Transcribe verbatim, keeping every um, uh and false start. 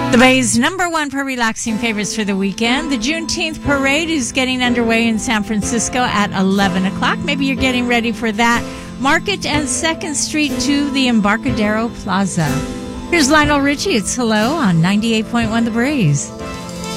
The Bay's number one for relaxing favorites for the weekend. The Juneteenth parade is getting underway in San Francisco at eleven o'clock. Maybe you're getting ready for that. Market and second Street to the Embarcadero Plaza. Here's Lionel Richie. It's Hello on ninety-eight point one The Breeze.